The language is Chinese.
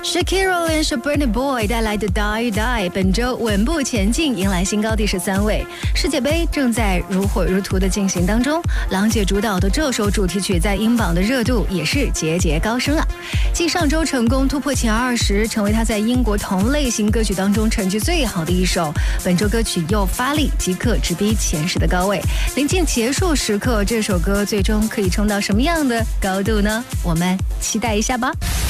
Shakira 联手 Burna Boy 带来的 Die Die 本周稳步前进，迎来新高第13位。世界杯正在如火如荼的进行当中，郎姐主导的这首主题曲在英榜的热度也是节节高升啊！继上周成功突破前20，成为她在英国同类型歌曲当中成绩最好的一首，本周歌曲又发力，即刻直逼前10的高位。临近结束时刻，这首歌最终可以冲到什么样的高度呢？我们期待一下吧。